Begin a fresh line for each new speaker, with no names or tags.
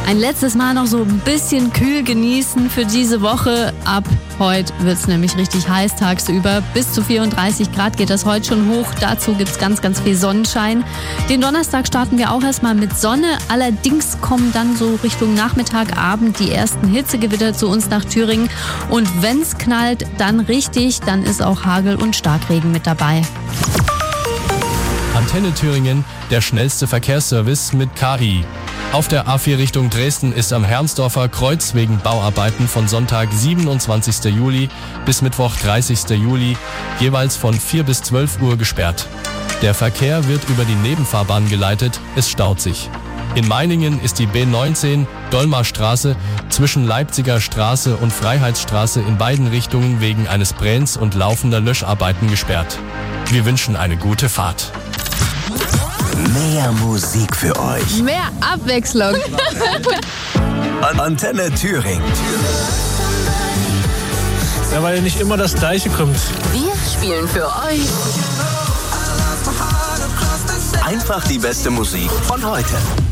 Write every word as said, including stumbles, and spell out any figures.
ein letztes Mal noch so ein bisschen kühl genießen für diese Woche. Ab heute wird es nämlich richtig heiß tagsüber. Bis zu vierunddreißig Grad geht das heute schon hoch. Dazu gibt es ganz, ganz viel Sonnenschein. Den Donnerstag starten wir auch erstmal mit Sonne. Allerdings kommen dann so Richtung Nachmittag, Abend die ersten Hitzegewitter zu uns nach Thüringen. Und wenn es knallt, dann richtig, dann ist auch Hagel und Starkregen mit dabei.
Antenne Thüringen, der schnellste Verkehrsservice mit K I. Auf der A vier Richtung Dresden ist am Hermsdorfer Kreuz wegen Bauarbeiten von Sonntag siebenundzwanzigsten Juli bis Mittwoch dreißigsten Juli jeweils von vier bis zwölf Uhr gesperrt. Der Verkehr wird über die Nebenfahrbahn geleitet, es staut sich. In Meiningen ist die B neunzehn Dolmarstraße zwischen Leipziger Straße und Freiheitsstraße in beiden Richtungen wegen eines Brenns und laufender Löscharbeiten gesperrt. Wir wünschen eine gute Fahrt.
Mehr Musik für euch.
Mehr Abwechslung.
Antenne Thüringen.
Ja, weil nicht immer das Gleiche kommt.
Wir spielen für euch
Einfach die beste Musik von heute.